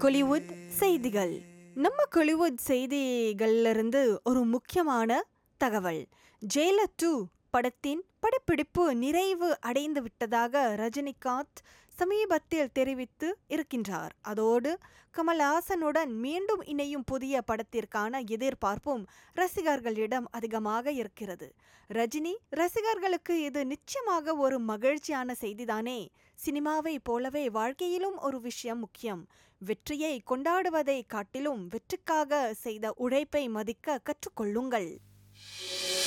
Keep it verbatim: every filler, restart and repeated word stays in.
கொலிவுட் செய்திகள். நம்ம கொலிவுட் செய்திகள்ல இருந்து ஒரு முக்கியமான தகவல். ஜெயிலர் டூ படத்தின் படப்பிடிப்பு நிறைவு அடைந்து விட்டதாக ரஜினிகாந்த் சமீபத்தில் தெரிவித்து இருக்கின்றார். அதோடு கமல்ஹாசனுடன் மீண்டும் இணையும் புதிய படத்திற்கான எதிர்பார்ப்பும் ரசிகர்களிடம் அதிகமாக இருக்கிறது. ரஜினி ரசிகர்களுக்கு இது நிச்சயமாக ஒரு மகிழ்ச்சியான செய்திதானே. சினிமாவை போலவே வாழ்க்கையிலும் ஒரு விஷயம் முக்கியம். வெற்றியை கொண்டாடுவதை காட்டிலும் வெற்றிக்காக செய்த உழைப்பை மதிக்க கற்றுக்கொள்ளுங்கள்.